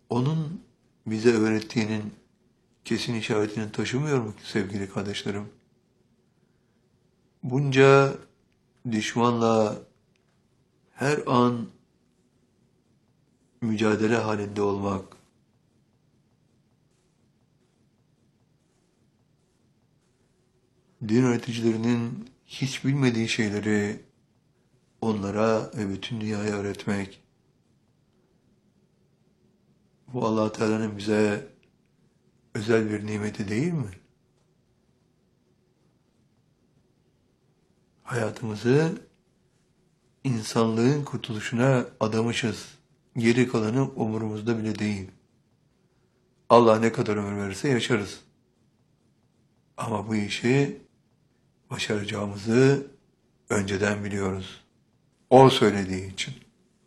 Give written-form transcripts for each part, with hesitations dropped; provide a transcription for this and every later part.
onun bize öğrettiğinin kesin işaretini taşımıyor mu sevgili kardeşlerim? Bunca düşmanla her an mücadele halinde olmak, din öğreticilerinin hiç bilmediği şeyleri onlara ve bütün dünyaya öğretmek, bu Allah Teala'nın bize özel bir nimeti değil mi? Hayatımızı insanlığın kurtuluşuna adamışız. Geri kalanı umurumuzda bile değil. Allah ne kadar ömür verirse yaşarız. Ama bu işi başaracağımızı önceden biliyoruz. O söylediği için.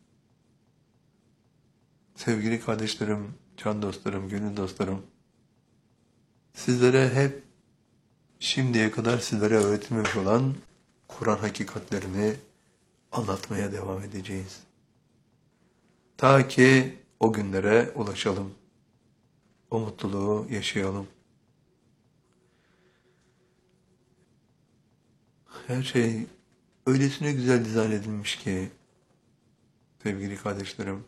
Sevgili kardeşlerim, can dostlarım, gönül dostlarım, sizlere hep şimdiye kadar sizlere öğretilmemiş olan Kur'an hakikatlerini anlatmaya devam edeceğiz. Ta ki o günlere ulaşalım. O mutluluğu yaşayalım. Her şey öylesine güzel dizayn edilmiş ki sevgili kardeşlerim.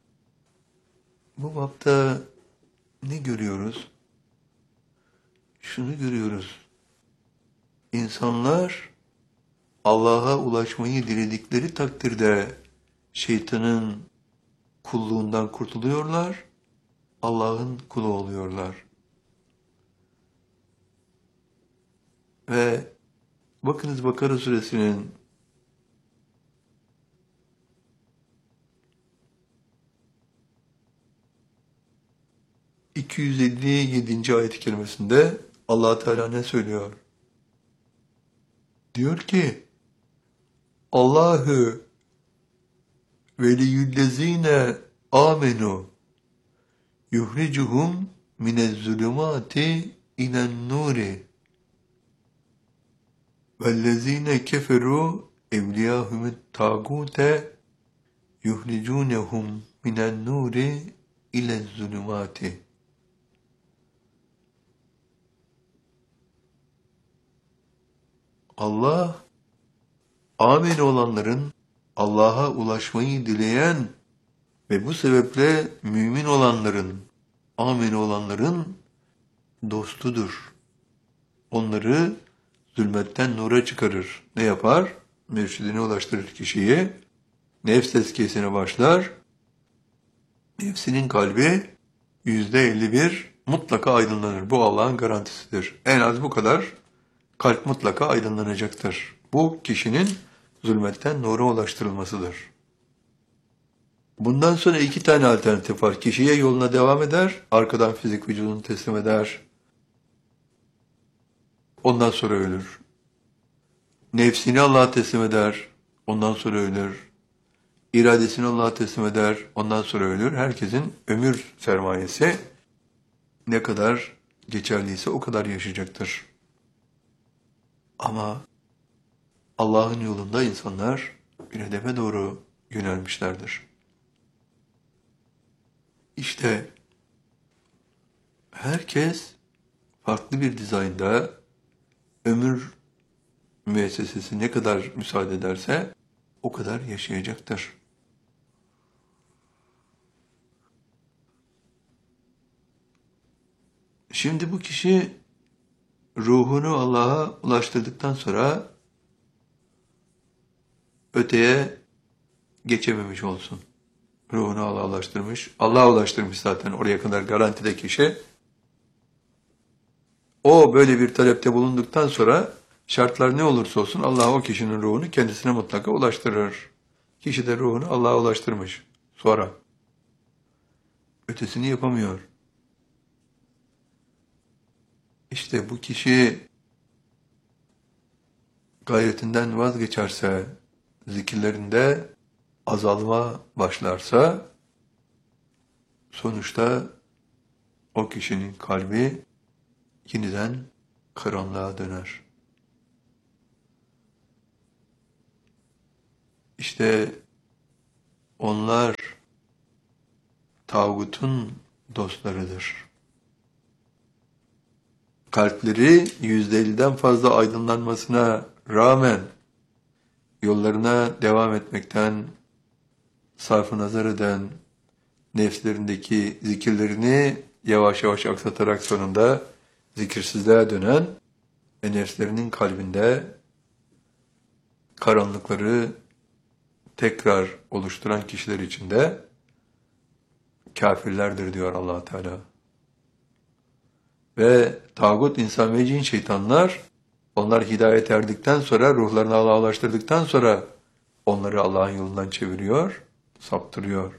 Bu bapta ne görüyoruz? Şunu görüyoruz. İnsanlar Allah'a ulaşmayı diledikleri takdirde şeytanın kulluğundan kurtuluyorlar, Allah'ın kulu oluyorlar. Ve bakınız Bakara suresinin 257. ayet-i kerimesinde Allah Teala ne söylüyor? Diyor ki Allahu veliyyüllezine amenu yuhricuhum minezzulumati inen nuri vellezine keferu evliyahumut tagute yuhricunehum minen nuri ilezzulumati. Allah, amin olanların, Allah'a ulaşmayı dileyen ve bu sebeple mümin olanların, amin olanların dostudur. Onları zulmetten nura çıkarır. Ne yapar? Mürşidine ulaştırır kişiyi. Nefs tezkiyesine başlar. Nefsinin kalbi %51 mutlaka aydınlanır. Bu Allah'ın garantisidir. En az bu kadar kalp mutlaka aydınlanacaktır. Bu kişinin zulmetten nura ulaştırılmasıdır. Bundan sonra iki tane alternatif var. Kişiye yoluna devam eder, arkadan fizik vücudunu teslim eder. Ondan sonra ölür. Nefsini Allah'a teslim eder, ondan sonra ölür. İradesini Allah'a teslim eder, ondan sonra ölür. Herkesin ömür sermayesi ne kadar geçerliyse o kadar yaşayacaktır. Ama Allah'ın yolunda insanlar bir hedefe doğru yönelmişlerdir. İşte herkes farklı bir dizaynda ömür müessesesi ne kadar müsaade ederse o kadar yaşayacaktır. Şimdi bu kişi ruhunu Allah'a ulaştırdıktan sonra öteye geçememiş olsun. Ruhunu Allah'a ulaştırmış. Allah'a ulaştırmış zaten oraya kadar garantide kişi. O böyle bir talepte bulunduktan sonra şartlar ne olursa olsun Allah o kişinin ruhunu kendisine mutlaka ulaştırır. Kişi de ruhunu Allah'a ulaştırmış. Sonra ötesini yapamıyor. İşte bu kişi gayretinden vazgeçerse, zikirlerinde azalma başlarsa, sonuçta o kişinin kalbi yeniden karanlığa döner. İşte onlar tağutun dostlarıdır. Kalpleri %50'den fazla aydınlanmasına rağmen yollarına devam etmekten sarf-ı nazar eden, nefslerindeki zikirlerini yavaş yavaş aksatarak sonunda zikirsizliğe dönen ve nefslerinin kalbinde karanlıkları tekrar oluşturan kişiler için de kafirlerdir diyor Allah Teala. Ve tağut, insan ve cin şeytanlar, onlar hidayet erdikten sonra, ruhlarını Allah'a ulaştırdıktan sonra onları Allah'ın yolundan çeviriyor, saptırıyor.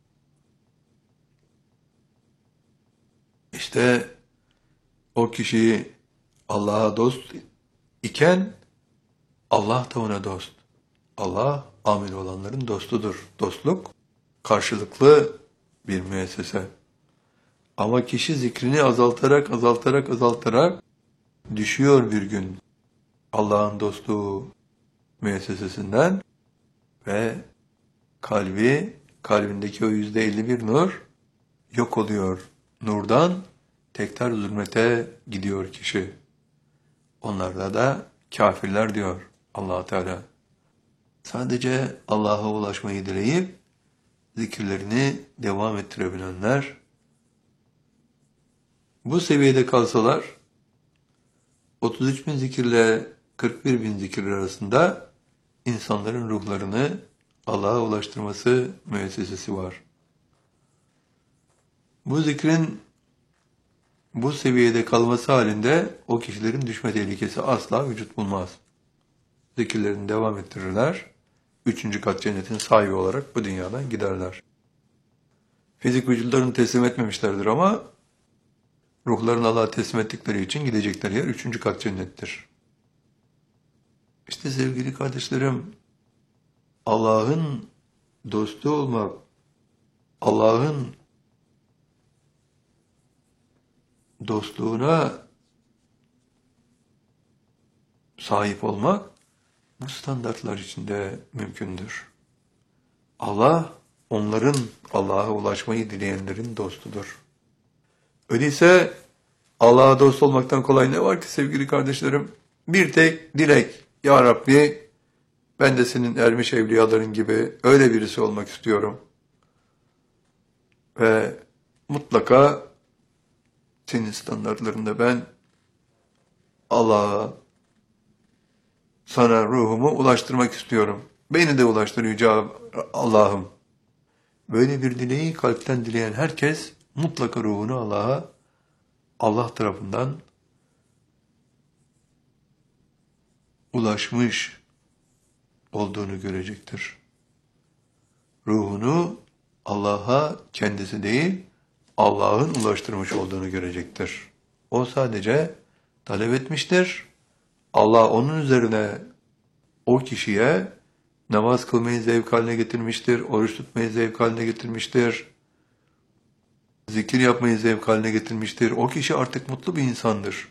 İşte o kişi Allah'a dost iken Allah da ona dost. Allah amil olanların dostudur. Dostluk karşılıklı bir müessese. Ama kişi zikrini azaltarak düşüyor bir gün Allah'ın dostluğu müessesesinden ve kalbindeki o %51 nur yok oluyor. Nurdan tekrar zulmete gidiyor kişi. Onlarda da kafirler diyor Allah Teala. Sadece Allah'a ulaşmayı dileyip zikirlerini devam ettirebilenler, bu seviyede kalsalar 33 bin zikirle 41 bin zikir arasında insanların ruhlarını Allah'a ulaştırması müessesesi var. Bu zikrin bu seviyede kalması halinde o kişilerin düşme tehlikesi asla vücut bulmaz. Zikirlerini devam ettirirler. 3. kat cennetin sahibi olarak bu dünyadan giderler. Fizik vücutlarını teslim etmemişlerdir ama ruhlarını Allah'a teslim ettikleri için gidecekleri yer 3. kat cennettir. İşte sevgili kardeşlerim, Allah'ın dostu olmak, Allah'ın dostluğuna sahip olmak bu standartlar içinde mümkündür. Allah, onların Allah'a ulaşmayı dileyenlerin dostudur. Öyleyse Allah'a dost olmaktan kolay ne var ki sevgili kardeşlerim? Bir tek dilek. Ya Rabbi, ben de senin ermiş evliyaların gibi öyle birisi olmak istiyorum. Ve mutlaka senin standartlarında ben Allah'a, sana ruhumu ulaştırmak istiyorum. Beni de ulaştır Yüce Allah'ım. Böyle bir dileği kalpten dileyen herkes mutlaka ruhunu Allah tarafından ulaşmış olduğunu görecektir. Ruhunu Allah'a kendisi değil, Allah'ın ulaştırmış olduğunu görecektir. O sadece talep etmiştir. Allah onun üzerine o kişiye namaz kılmayı zevk haline getirmiştir, oruç tutmayı zevk haline getirmiştir, zikir yapmayı zevk haline getirmiştir. O kişi artık mutlu bir insandır.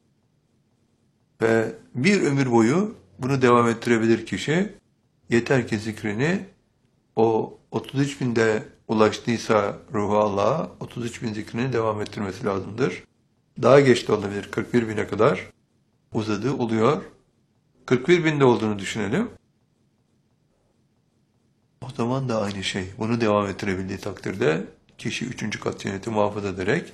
Ve bir ömür boyu bunu devam ettirebilir kişi. Yeter ki zikrini o 33 binde ulaştıysa ruhu Allah'a 33 bin zikrini devam ettirmesi lazımdır. Daha geç de olabilir. 41 bine kadar uzadığı oluyor. 41 binde olduğunu düşünelim. O zaman da aynı şey. Bunu devam ettirebildiği takdirde kişi 3. kat cenneti muhafaza ederek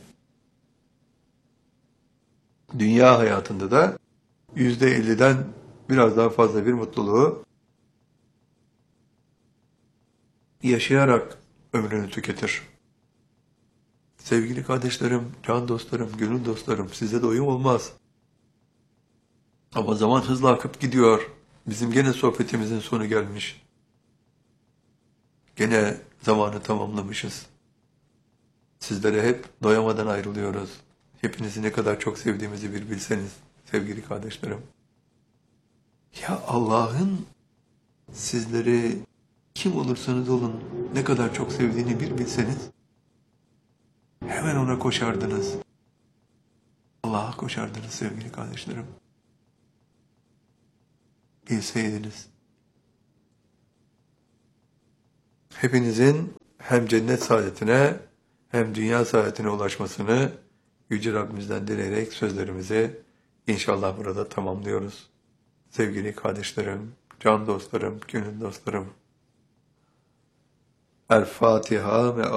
dünya hayatında da %50'den biraz daha fazla bir mutluluğu yaşayarak ömrünü tüketir. Sevgili kardeşlerim, can dostlarım, gönül dostlarım, size doyum olmaz. Ama zaman hızla akıp gidiyor. Bizim gene sohbetimizin sonu gelmiş. Gene zamanı tamamlamışız. Sizlere hep doyamadan ayrılıyoruz. Hepinizi ne kadar çok sevdiğimizi bir bilseniz sevgili kardeşlerim. Ya Allah'ın sizleri kim olursanız olun ne kadar çok sevdiğini bir bilseniz hemen ona koşardınız. Allah'a koşardınız sevgili kardeşlerim. Bilseydiniz. Hepinizin hem cennet saadetine hem dünya saadetine ulaşmasını Yüce Rabbimizden dileyerek sözlerimizi inşallah burada tamamlıyoruz. Sevgili kardeşlerim, can dostlarım, gönül dostlarım. El Fatiha ve